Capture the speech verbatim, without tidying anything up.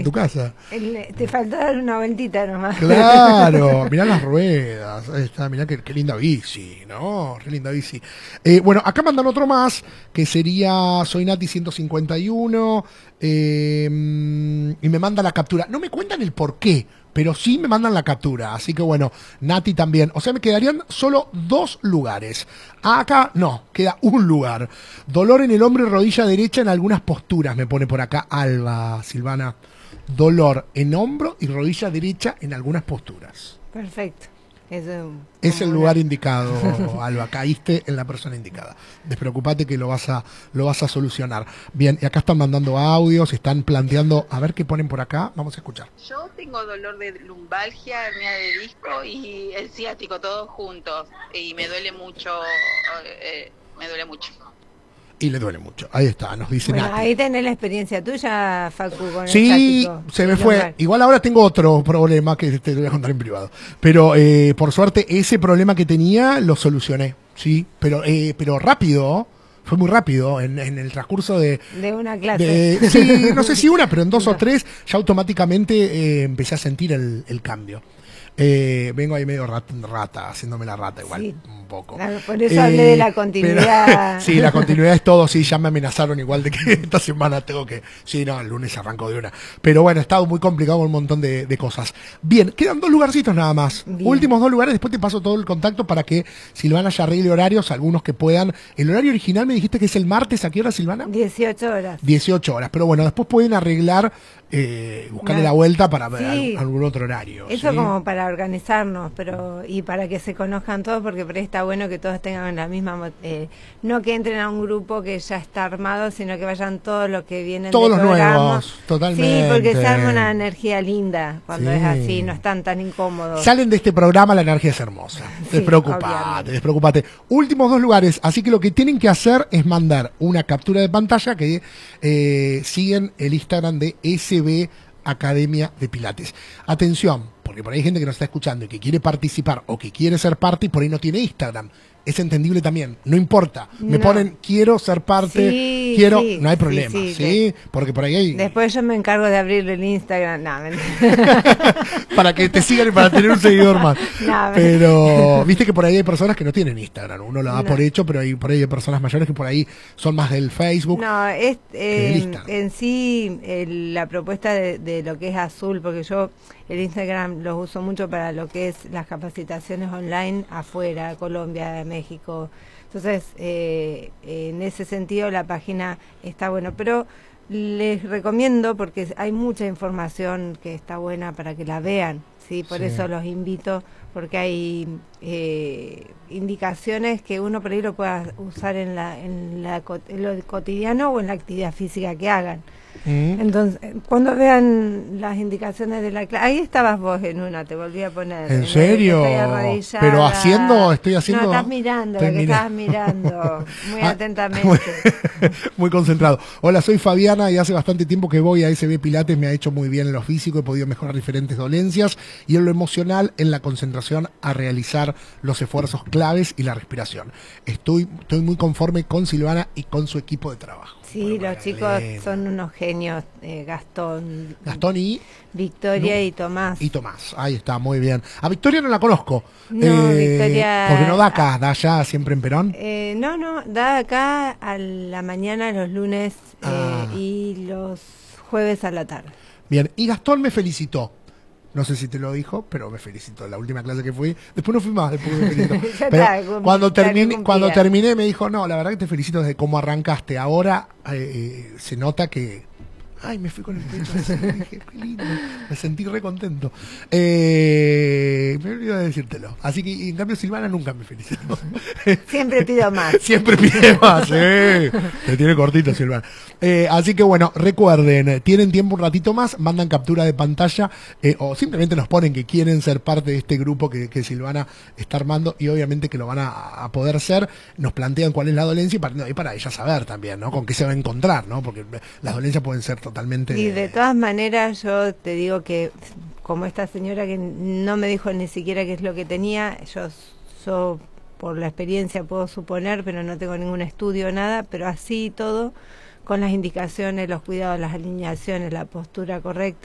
tu casa. El, te faltó dar una vueltita nomás. Claro, mirá las ruedas, ahí está, mirá qué, qué linda bici, ¿no? Qué linda bici. Eh, bueno, acá mandan otro más, que sería Soy Nati ciento cincuenta y uno, eh, y me manda la captura. No me cuentan el por qué, pero sí me mandan la captura, así que bueno, Nati también. O sea, me quedarían solo dos lugares. Acá, no, queda un lugar. Dolor en el hombro y rodilla derecha en algunas posturas, me pone por acá Alba, Silvana. Dolor en hombro y rodilla derecha en algunas posturas. Perfecto. Eso es el una... lugar indicado, Alba. Caíste en la persona indicada. Despreocupate que lo vas a lo vas a solucionar. Bien, y acá están mandando audios, están planteando, a ver qué ponen por acá. Vamos a escuchar. Yo tengo dolor de lumbalgia, hernia de disco y el ciático, todos juntos. Y me duele mucho, eh, me duele mucho. Y le duele mucho. Ahí está, nos dice bueno, Nati. ahí tenés la experiencia tuya, Facu, con sí, el ciático. Se me fue. Lugar. Igual ahora tengo otro problema que te voy a contar en privado. Pero eh, por suerte ese problema que tenía lo solucioné. Sí, pero eh, pero rápido. Fue muy rápido en, en el transcurso de... De una clase. De, sí, no sé si una, pero en dos o tres ya automáticamente eh, empecé a sentir el, el cambio. Eh, vengo ahí medio rat, rata, haciéndome la rata igual, sí. un poco. Claro, por eso eh, hablé de la continuidad. Pero, sí, la continuidad es todo, sí, ya me amenazaron igual de que esta semana tengo que... Sí, no, el lunes arranco de una. Pero bueno, ha estado muy complicado con un montón de, de cosas. Bien, quedan dos lugarcitos nada más. Bien. Últimos dos lugares, después te paso todo el contacto para que Silvana ya arregle horarios, algunos que puedan. El horario original me dijiste que es el martes, ¿a qué hora, Silvana? dieciocho horas. dieciocho horas, pero bueno, después pueden arreglar, eh, buscarle no. la vuelta para ver sí. algún, algún otro horario. Eso ¿sí? como para organizarnos, pero y para que se conozcan todos, porque por ahí está bueno que todos tengan la misma, eh, no que entren a un grupo que ya está armado, sino que vayan todos los que vienen todos de los programa. nuevos, totalmente. Sí, porque se arma una energía linda cuando sí. es así, no están tan incómodos. Salen de este programa, la energía es hermosa. Sí, despreocupate, despreocupate. Últimos dos lugares, así que lo que tienen que hacer es mandar una captura de pantalla que eh, siguen el Instagram de S B Academia de Pilates. Atención, porque por ahí hay gente que nos está escuchando y que quiere participar o que quiere ser parte y por ahí no tiene Instagram. Es entendible también, no importa. Me no. ponen, quiero ser parte, sí, quiero, sí, no hay problema, ¿sí? sí, ¿sí? sí. Porque por ahí hay... Después yo me encargo de abrirle el Instagram, no, para que te sigan y para tener un seguidor más. No, pero viste que por ahí hay personas que no tienen Instagram, uno lo da no. por hecho, pero hay, por ahí hay personas mayores que por ahí son más del Facebook. No, es, eh, en sí el, la propuesta de, de lo que es Azul, porque yo el Instagram lo uso mucho para lo que es las capacitaciones online afuera, Colombia, México. Entonces, eh, en ese sentido la página está bueno, pero les recomiendo porque hay mucha información que está buena para que la vean, sí, por sí. eso los invito, porque hay eh, indicaciones que uno por ahí lo pueda usar en la, en la en lo cotidiano o en la actividad física que hagan. Mm. Entonces, cuando vean las indicaciones de la clase, ahí estabas vos en una, te volví a poner. ¿En serio? Pero haciendo, estoy haciendo. No, estás mirando, lo que estabas mirando, muy ah, atentamente. Muy, muy concentrado. Hola, soy Fabiana y hace bastante tiempo que voy a S B Pilates, me ha hecho muy bien en lo físico, he podido mejorar diferentes dolencias y en lo emocional, en la concentración, a realizar los esfuerzos claves y la respiración. Estoy, estoy muy conforme con Silvana y con su equipo de trabajo. Sí, bueno, los chicos son unos genios, eh, Gastón, Gastón y Victoria no, y Tomás. Y Tomás, ahí está, muy bien. A Victoria no la conozco. No, eh, Victoria. Porque no da acá, da allá siempre en Perón. Eh, no, no, da acá a la mañana, los lunes ah. eh, y los jueves a la tarde. Bien, y Gastón me felicitó. No sé si te lo dijo, pero me felicitó. La última clase que fui, después no fui más, después me felicitó. Pero está, cuando, terminé, cuando terminé me dijo, no, la verdad que te felicito desde cómo arrancaste. Ahora eh, se nota que... Ay, me fui con el pecho así, dije, qué lindo. Me sentí re contento. Eh, me olvidé de decírtelo. Así que, en cambio, Silvana nunca me felicitó. Siempre pido más. Siempre pide más, sí. Te tiene cortito, Silvana. Eh, así que, bueno, recuerden, tienen tiempo un ratito más, mandan captura de pantalla eh, o simplemente nos ponen que quieren ser parte de este grupo que, que Silvana está armando y obviamente que lo van a, a poder ser. Nos plantean cuál es la dolencia y para, y para ella saber también, ¿no? Con qué se va a encontrar, ¿no? Porque las dolencias pueden ser totalmente... Y de todas maneras yo te digo que como esta señora que no me dijo ni siquiera qué es lo que tenía, yo, yo por la experiencia puedo suponer, pero no tengo ningún estudio, nada, pero así todo, con las indicaciones, los cuidados, las alineaciones, la postura correcta,